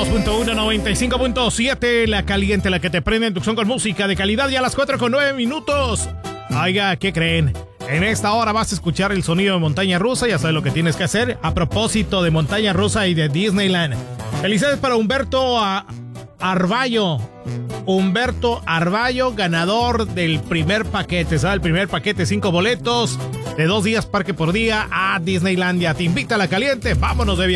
92.1, 95.7, la caliente, la que te prende en Tucson con música de calidad, y a las 4:09. Oiga, ¿qué creen? En esta hora vas a escuchar el sonido de montaña rusa, ya sabes lo que tienes que hacer. A propósito de montaña rusa y de Disneyland. Felicidades para Humberto Arballo. Humberto Arballo, ganador del primer paquete, ¿sabes? El primer paquete, 5 boletos de 2 días, parque por día a Disneylandia. Te invita a la caliente, vámonos de viaje.